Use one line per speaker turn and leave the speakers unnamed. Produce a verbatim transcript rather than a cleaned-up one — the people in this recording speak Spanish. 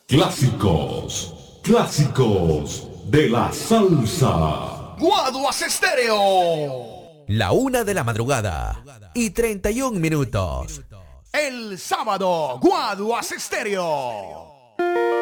Clásicos, clásicos de la salsa.
Guaduas Estéreo.
La una de la madrugada y treinta y un minutos.
El sábado, Guaduas Estéreo.